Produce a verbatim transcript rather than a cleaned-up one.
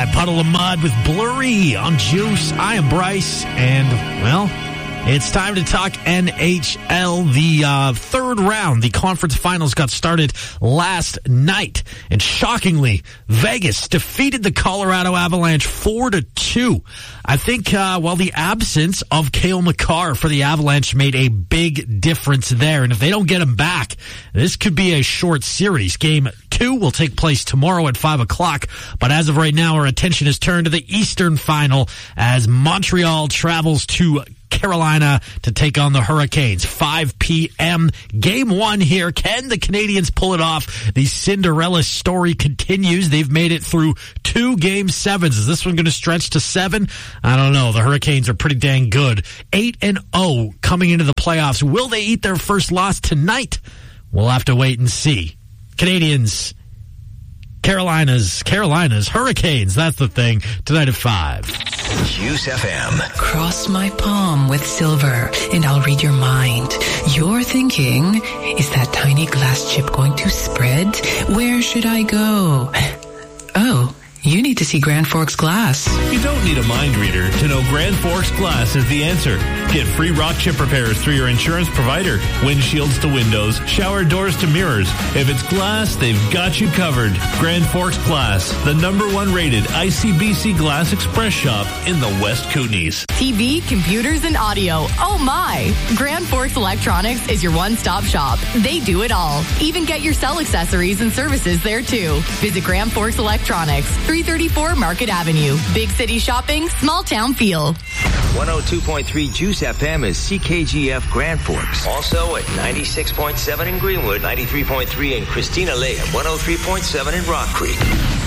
that Puddle of Mud with Blurry on Juice. I am Bryce, and, well, it's time to talk N H L. The uh, third round, the conference finals got started last night, and shockingly, Vegas defeated the Colorado Avalanche four to two. I think, uh, well, the absence of Cale Makar for the Avalanche made a big difference there, and if they don't get him back, this could be a short series. Game two will take place tomorrow at five o'clock, but as of right now, our attention is turned to the Eastern Final as Montreal travels to Carolina to take on the Hurricanes. five p.m. Game one here. Can the Canadians pull it off? The Cinderella story continues. They've made it through two game sevens. Is this one going to stretch to seven? I don't know. The Hurricanes are pretty dang good. eight and oh coming into the playoffs. Will they eat their first loss tonight? We'll have to wait and see. Canadians, Carolinas, Carolinas, Hurricanes. That's the thing. Tonight at five. Juice F M. Cross my palm with silver, and I'll read your mind. You're thinking, is that tiny glass chip going to spread? Where should I go? Oh, you need to see Grand Forks Glass. You don't need a mind reader to know Grand Forks Glass is the answer. Get free rock chip repairs through your insurance provider. Windshields to windows, shower doors to mirrors. If it's glass, they've got you covered. Grand Forks Glass, the number one rated I C B C Glass Express shop in the West Kootenays. T V, computers, and audio. Oh my! Grand Forks Electronics is your one-stop shop. They do it all. Even get your cell accessories and services there too. Visit Grand Forks Electronics, three thirty-four Market Avenue. Big city shopping, small town feel. one oh two point three Juice F M is C K G F Grand Forks. Also at ninety-six point seven in Greenwood, ninety-three point three in Christina Lake, and one oh three point seven in Rock Creek.